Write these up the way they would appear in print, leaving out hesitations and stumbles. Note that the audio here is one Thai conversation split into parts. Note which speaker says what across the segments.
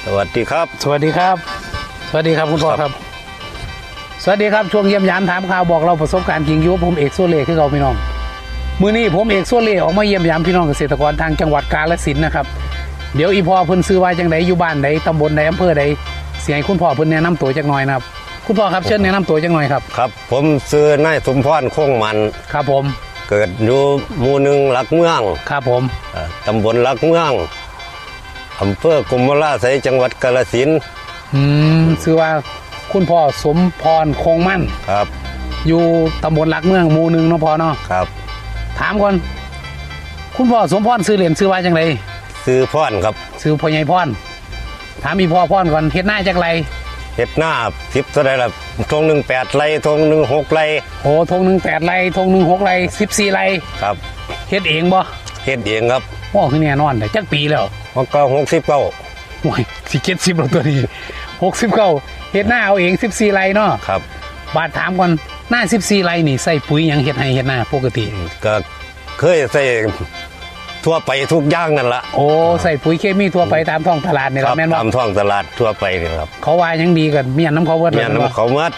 Speaker 1: วัสดีครับ
Speaker 2: สวัสดีครับสวัสดีครับคุณพ่อครับสวัสดีครับช่วงเยี่ยมยามถามข่าวบอกเราประสบการณ์จริงอยู่ผมเอกโซเล่คือเราพี่น้องมื้อนี้ผมเอกโซเล่ออกมาเยี่ยมยามพี่น้องเกษตรกรทางจังหวัดกาฬสินธุ์นะครับเดี๋ยวอีพ่อเพิ่นซื้อว่าจังไดอยู่บ้านใดตำบลใดอำเภอใดเสียให้คุณพ่อเพิ่นแนะนำตัวจักหน่อยนะครับคุณพ่อครับเชิญแนะนำตัวจักหน่อยครับ
Speaker 1: ครับผมชื่อนายสมพรคงมัน
Speaker 2: ครับผม
Speaker 1: เกิดอยู่หมู่1หลักเมือง
Speaker 2: ครับผม
Speaker 1: ตำบลหลักเมืองอำเภอกมลาไสยจังหวัดกาฬสินธุ์
Speaker 2: ชื่อว่าคุณพ่อสมพรคงมั่น
Speaker 1: ครับ
Speaker 2: อยู่ตำบลหลักเมืองหมู่1เนาะพ่อเนาะ
Speaker 1: ครับ
Speaker 2: ถามก่อนคุณพ่อสมพรซื้อเหรียญซื้อว่าจังได
Speaker 1: ซื้อพรครับ
Speaker 2: ซื้อพ่อใหญ่พรถามอีพ่อพรก่อนเฮ็ดหน้าจักไร
Speaker 1: เฮ็ดหน้า10เท่าใดล่ะทง1 8ไร่ทง1 6ไร่
Speaker 2: โอ้ทง1 8ไร่ทง1 6ไร่14ไร่
Speaker 1: ครับ
Speaker 2: เฮ็ดเองบ่
Speaker 1: เฮ็ดเองครับ
Speaker 2: โอ้คือแน่นอนแต่จักปีแล้ว
Speaker 1: มันก็69
Speaker 2: โอ้ยสิ70แล้วตัวนี้69เฮ็ดหน้าเอาเอง14ไร่เนาะ
Speaker 1: ครับ
Speaker 2: บาดถามก่อนหน้า14ไร่นี่ใส่ปุ๋ยหยังเฮ็ดให้เฮ็ดหน้าปกติ
Speaker 1: ก็เคยใส่ทั่วไปทุกอย่างนั่นละ
Speaker 2: โอ้ใส่ปุ๋ยเคมีทั่วไปตามท้องตลาดนี่ล่ะแม่นบ่
Speaker 1: ตามท้องตลาดทั่วไปนี่ครับ
Speaker 2: เขาว่ายังดีกันเมียนน้ำเขาเบิด
Speaker 1: เมียนน้ำเขาเบิด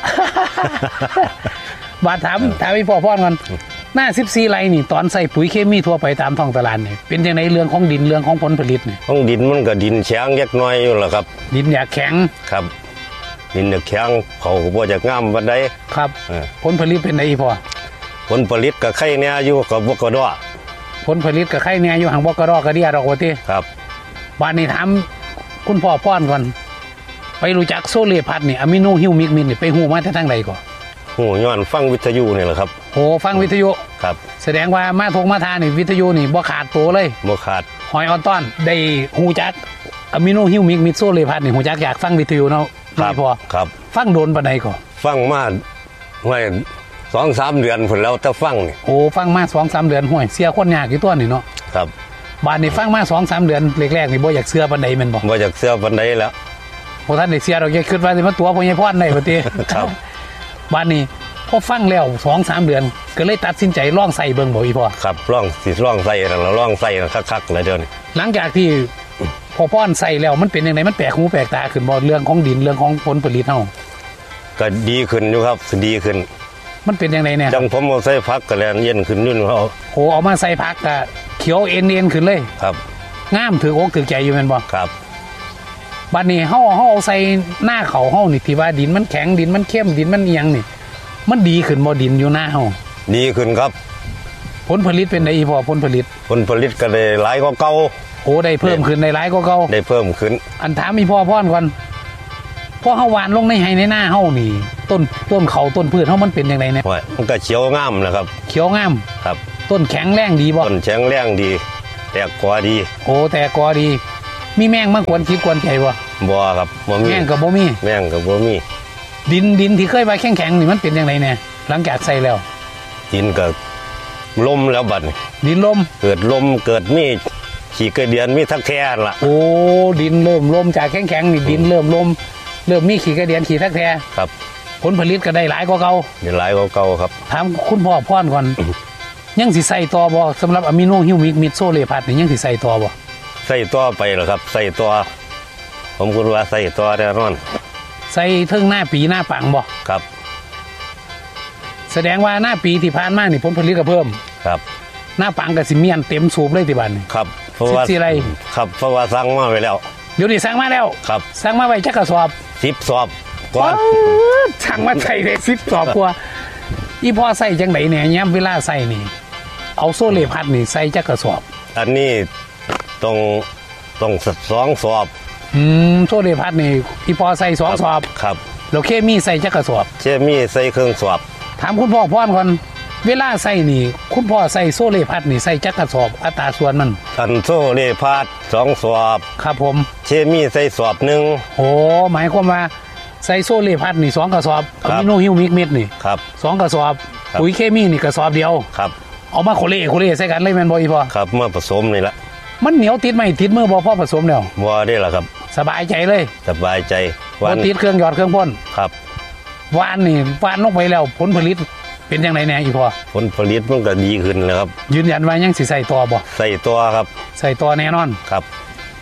Speaker 2: บาดถามอีพ่อพรก่อนหน้า14ไร่นี่ตอนใส่ปุ๋ยเคมีทั่วไปตามท้องตลาดนี่เป็นจังได๋เรื่องของดินเรื่องของผลผลิตนี่
Speaker 1: ของดินมันก็ดินแข็งยักน้อยอยู่ล่ะครับ
Speaker 2: ดินอยากแข็ง
Speaker 1: ครับดินอยากแข็งเขาก็บ่จะงามปานใด
Speaker 2: ครับผลผลิตเป็นไดอีพ่อ
Speaker 1: ผลผลิตก็ไข่แน่อยู่ก็บ่กระดอ
Speaker 2: ผลผลิตก็ไข่แน่อยู่ห่างบ่กระดอกระเดียดอกว่าติ
Speaker 1: ครับ
Speaker 2: บ้านนี้ถามคุณพ่อป้อนก่อนไปรู้จักโซเลพัดนี่อะมิโนฮิวมิกมินนี่ไปฮู้มาแต่ทางใดก่อน
Speaker 1: ฮู้ย้อนฟังวิทยุนี่แหละครับ
Speaker 2: โอ้ฟังวิทยุ
Speaker 1: ครับ
Speaker 2: แสดงว่ามาทงมาทานี่วิทยุนี่บ่ขาดตัวเลย
Speaker 1: บ่ขาด
Speaker 2: หอยออนต้อนได้ฮู้จักอะมิโนฮิวมิกมินโซเลพัดนี่ฮู้จักอยากฟังวิทยุเนาะ
Speaker 1: ครับ
Speaker 2: พ่อ
Speaker 1: ครับ
Speaker 2: ฟังโดนปานใดก่อน
Speaker 1: ฟังมาห้วย2-3 เดือนพุ่นแล้วถ้าฟังนี่
Speaker 2: โอ้ฟังมา 2-3 เดือนห้วยเสียคนยากอยู่ตัวนี่เนาะ
Speaker 1: ครับ
Speaker 2: บ้านนี้ฟังมา 2-3 เดือนแรกๆนี่บ่อยากเชื่อปานใดแม่นบ่
Speaker 1: บ่อยากเชื่อปานใดแล้ว
Speaker 2: บ่ทันได้เสียดอกแค่คิดว่าสิมาตัวพ่อใหญ่พรได้บ่ติ
Speaker 1: ครับ
Speaker 2: บ้านนี้พอฟังแล้ว 2-3 เดือนก็เลยตัดสินใจลองใส่เบิ่งบ่อีพ่อ
Speaker 1: ครับลองใส่แล้วลองใส่คักๆเลยเดี๋ยวนี้
Speaker 2: หลังจากที่พอพ่อนใส่แล้วมันเป็นจังได๋มันแปลกหูแปลกตาขึ้นบ่เรื่องของดินเรื่องของผลผลิตเฮา
Speaker 1: ก็ดีขึ้นอยู่ครับดีขึ้น
Speaker 2: มันเป็นยังไงเนี่ย
Speaker 1: จังผมเอาใส่ผักก็แลนเย็นขึ้นยุ่นเขา
Speaker 2: โหเอามาใส่ผักก็เขียวเอ็นขึ้นเลย
Speaker 1: ครับ
Speaker 2: งามถืออกถือใจอยู่แม่นบ่
Speaker 1: ครับ
Speaker 2: บัดนี้เฮาเอาใส่หน้าเขาเฮานี่ที่ว่าดินมันแข็งดินมันเข้มดินมันเอียงนี่มันดีขึ้นบ่ดินอยู่หน้าเฮา
Speaker 1: ดีขึ้นครับ
Speaker 2: ผลผลิตเป็นไดอีพอผลผลิต
Speaker 1: ก็ได้หลายกว่าเก่า
Speaker 2: โอ้ได้เพิ่มขึ้นได้หลายกว่าเก่า
Speaker 1: ได้เพิ่มขึ้น
Speaker 2: อันถามอีพ่อพ่อนก่อนพอเฮาหวานลงในให้ในหน้าเฮานี่ต้นเขาต้นพืชเฮามันเป็นจังได๋เนี่ย
Speaker 1: มันก็เขียวงามนะครับ
Speaker 2: เขียวงาม
Speaker 1: ครับ
Speaker 2: ต้นแข็งแรงดีบ่
Speaker 1: ต้นแข็งแรงดีแตกกอดี
Speaker 2: โอ้แตกกอดีมีแมงมากวนคิดกวนใจ
Speaker 1: บ่ครับบ่มี
Speaker 2: แมงก็บ่มีดินที่เคยว่าแข็งนี่มันเป็นจังได๋เนี่ยหลังจากใส่แล้ว
Speaker 1: ดินก็ลมแล้วบัดนี้
Speaker 2: ดินลม
Speaker 1: เกิดมีขี้กระเดียนมีทักแท้ล่ะ
Speaker 2: โอ้ดินเริ่มลมจากแข็งนี่ดินเริ่มลมเริ่มมีขี้กระเดียนขี้ทักแท้
Speaker 1: ครับ
Speaker 2: ผลผลิตก็ได้หลายกว่าเก่า
Speaker 1: ได้หลายกว่าเก่าครับ
Speaker 2: ถามคุณพ่อพรก่อนยังสิใส่ต่อบ่สำหรับอะมิโนฮิวมิกมิดโซเลพัดนี่ยังสิใส่ต่อบ่
Speaker 1: ใส่ต่อไปเหรอครับใส่ต่อผมคิดว่าใส่ต่อแน่นอน
Speaker 2: ใส่ถึงหน้าปีหน้าปังบ่
Speaker 1: ครับ
Speaker 2: แสดงว่าหน้าปีที่ผ่านมานี่ผลผลิตก็เพิ่ม
Speaker 1: ครับ
Speaker 2: หน้าปังก็สิเมียนเต็มสูบเลยที่บ้านนี่
Speaker 1: ครับเพราะว่า
Speaker 2: 14ไร่
Speaker 1: ครับเพราะว่าสั่งมาไว้แล้ว
Speaker 2: เดี๋ยวนี้สั่งมาแล้ว
Speaker 1: ครับ
Speaker 2: สั่งมาไว้จักกระสอบ
Speaker 1: 10สอบก่อน
Speaker 2: สั่งมาใส่ได้10สอบกว่าอีพ่อใส่จังได๋เนี่ยยามเวลาใส่นี่เอาโซเลพัดนี่ใส่จักกระสอบ
Speaker 1: อันนี้ต้อง2สอบ
Speaker 2: โซเลพัดนี่อีพ่อใส่2สอบ
Speaker 1: ครับ
Speaker 2: แล้วเคมีใส่จักกระสอบ
Speaker 1: เคมีใส่เครื่องสอบ
Speaker 2: ถามคุณพ่อพรก่อนเวลาใส่นี่คุณพ่อใส่โซเลพัดนี่ใส่จักกระสอบอัตราส่วนมัน
Speaker 1: อันโซเลพัด2สอบ
Speaker 2: ครับผม
Speaker 1: เคมีใส่สอบ1
Speaker 2: โอ้หมายความว่าใส่โซเลพัดนี่2กระสอบอะมิโนฮิวมิกเม็ดนี่
Speaker 1: ครับ
Speaker 2: 2กระสอบปุ๋ยเคมีนี่กระสอบเดียว
Speaker 1: ครับ
Speaker 2: เอามาโคเล่ใส่กันเลยแม่นบ่อีพ่อ
Speaker 1: ครับมาผสมนี่ละ
Speaker 2: มันเหนียวติดไหมติดมือบ่พอผสมแล้ว
Speaker 1: บ่ได้ล่ะครับ
Speaker 2: สบายใจเลย
Speaker 1: สบายใจ
Speaker 2: บ่ติดเครื่องหยอดเครื่องพ่น
Speaker 1: ครับ
Speaker 2: หวานลงไปแล้วผลผลิตเป็นจังได๋แน่อีพ่อ
Speaker 1: ผลผลิตมันก็ดีขึ้นแล้วครับ
Speaker 2: ยืนยันว่ายังสิใส่ต่อบ่
Speaker 1: ใส่ต่อครับ
Speaker 2: ใส่ต่อแน่นอน
Speaker 1: ครับ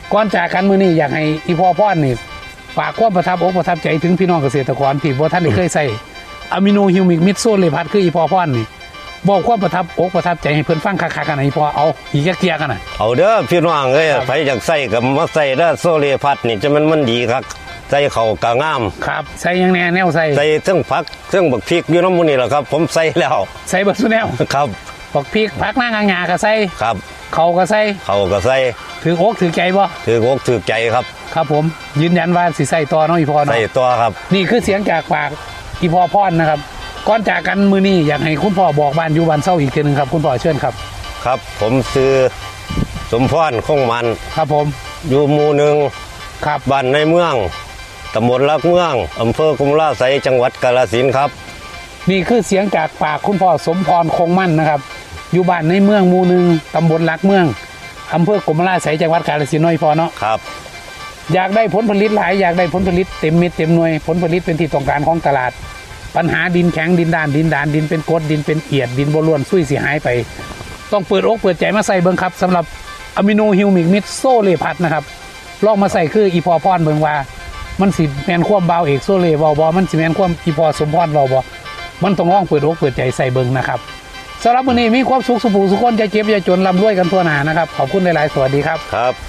Speaker 2: ก่อนจากกันมื้อนี้อยากให้อีพ่อพ่อนนี่ฝากความประทับอกประทับใจถึงพี่น้องเกษตรกรที่บ่ท่านได้เคยใส่อะมิโนฮิวมิกมิดโซเลพัดคืออีพ่อพ่อนนี่บอกความประทับอกประทับใจให้เพิ่นฟังคักๆกันนะอีพ่อเอาอีกจักเที่ยกันน่ะ
Speaker 1: เอาเด้อพี่น้องเอ้ยไผอยากใส่ก็มาใส่เด้อโซเลพัดนี่จะมันดีครับใส่เข้าก็งาม
Speaker 2: ครับใส่หยังแน่แนวใส่
Speaker 1: ใส่เทั้งผักเทั้งบักพริกอยู่น้ำมูนี่แหละครับ ผมใส่แล้ว
Speaker 2: ใส่เบิดซุแนว
Speaker 1: ครับ
Speaker 2: บักพริกผักนางหญ้าก็ใส่
Speaker 1: ครับ
Speaker 2: เขาก็ใส่
Speaker 1: เขาก็ใส่
Speaker 2: ถืออกถือใจบ่
Speaker 1: ถือกถือใจครับ
Speaker 2: ครับผมยืนยันว่าสิใส่ต่อเนาะอีพ่อ
Speaker 1: ใส่
Speaker 2: เนาะ
Speaker 1: ตัวครับ
Speaker 2: นี่คือเสียงจากปากอีพ่อพ่อนนะครับก่อนจากกันมื้อนี้อยากให้คุณพ่อบอกบ้านอยู่บ้านเซาอีกทีหนึงครับคุณพ่อเชิญครับ
Speaker 1: ครับ ผมซื้อสมพรคงมัน
Speaker 2: ครับผม
Speaker 1: อยู่หมู่หนึ่ง
Speaker 2: ครับ
Speaker 1: บ้านในเมืองตำบลลักเมืองอำเภอกุมลาไสยจังหวัดกาฬสินธุ์ครับ
Speaker 2: นี่คือเสียงจากปากคุณพ่อสมพรคงมั่นนะครับอยู่บ้านในเมืองหมู่หนึ่งตำบลลักเมืองอำเภอกรมราชสีจังหวัดกาฬสินธุ์น้อยพอเนาะ
Speaker 1: ครับ
Speaker 2: อยากได้ผลผลิตหลายอยากได้ผลผลิตเต็มเม็ดเต็มหน่วยผลผลิตเป็นที่ต้องการของตลาด ปัญหาดินแข็งดินด้านดินเป็นกรดดินเป็นเอียดดินบร่วนซุยเสียหายไป ต้องเปิดอกเปิดใจมาใส่เบิ่งครับสำหรับอะมิโนฮิวมิกมิดโซเลพัดนะครับลองมาใส่คืออีพอพรเบิ่งว่ามันสิแมนความเบาเอกโซเลเบาบอมันสิแมนความอีพอสมพรเบาบอมันต้องลองเปิดอกเปิดใจใส่เบิ่งนะครับสำหรับวันนี้มีความสุขสุขสุขคนจะเจ็บจะจนร่ำรวยกันทั่วหน้านะครับขอบคุณหลายๆสวัสดีครับ
Speaker 1: ครับ